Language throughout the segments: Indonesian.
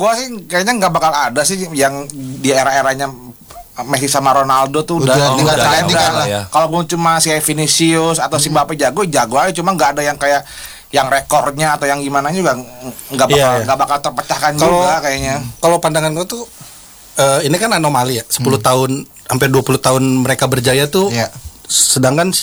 gua sih kayaknya nggak bakal ada sih yang di era-eranya Messi sama Ronaldo tuh udah tinggal lah. Kalau cuma si Vinicius atau si Mbappe jago aja, cuma nggak ada yang kayak yang rekornya atau yang gimana juga nggak bakal terpecahkan juga kayaknya. Kalau pandangan gua tuh ini kan anomali ya, 10 tahun sampai 20 tahun mereka berjaya tuh. Sedangkan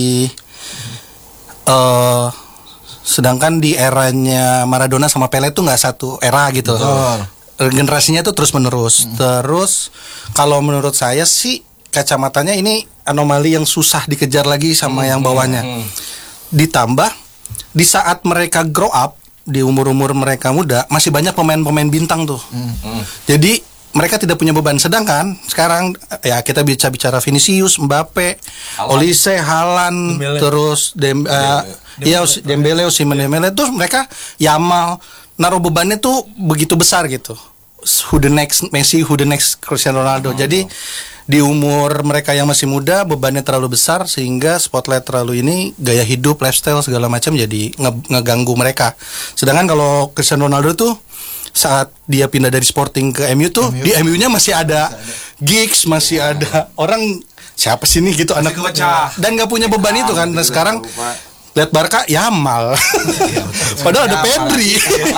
sedangkan di eranya Maradona sama Pele tuh nggak satu era gitu. Generasinya tuh terus menerus. Terus kalau menurut saya sih kacamatanya ini anomali yang susah dikejar lagi sama yang bawahnya. Ditambah di saat mereka grow up di umur-umur mereka muda masih banyak pemain-pemain bintang tuh. Jadi mereka tidak punya beban. Sedangkan sekarang ya kita bicara Vinicius, Mbappe, Olise, Haaland, terus Dembele, Osimhen, Dembele, terus mereka Yamal naruh bebannya tuh begitu besar gitu. Who the next Messi, who the next Cristiano Ronaldo. Jadi di umur mereka yang masih muda bebannya terlalu besar sehingga spotlight terlalu ini, gaya hidup, lifestyle segala macam jadi ngeganggu mereka. Sedangkan kalau Cristiano Ronaldo tuh saat dia pindah dari Sporting ke MU tuh di MU-nya masih ada gigs, masih ada orang siapa sih nih gitu anak dan nggak punya beban itu kan. Nah sekarang lihat Barca Yamal, padahal ada Pedri,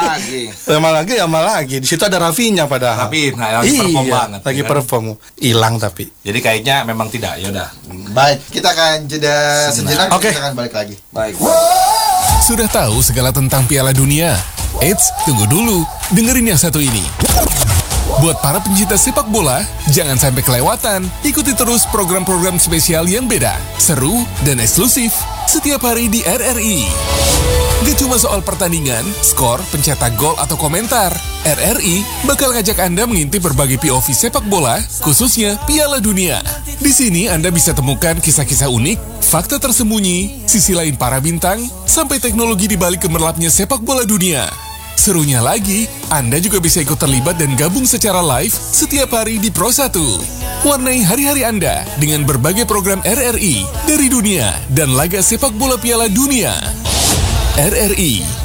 Yamal lagi. Di situ ada Rafinha padahal. Tapi lagi perform banget. Lagi perform, hilang tapi. Jadi kayaknya memang tidak. Ya udah. Baik, kita akan jeda sejenak. Kita akan balik lagi. Baik. Sudah tahu segala tentang Piala Dunia? Eits, tunggu dulu. Dengerin yang satu ini. Buat para pencinta sepak bola, jangan sampai kelewatan. Ikuti terus program-program spesial yang beda, seru, dan eksklusif setiap hari di RRI. Gak cuma soal pertandingan, skor, pencetak gol, atau komentar. RRI bakal ngajak Anda mengintip berbagai POV sepak bola, khususnya Piala Dunia. Di sini Anda bisa temukan kisah-kisah unik, fakta tersembunyi, sisi lain para bintang, sampai teknologi di balik gemerlapnya sepak bola dunia. Serunya lagi, Anda juga bisa ikut terlibat dan gabung secara live setiap hari di Pro 1. Warnai hari-hari Anda dengan berbagai program RRI dari dunia dan laga sepak bola Piala Dunia. RRI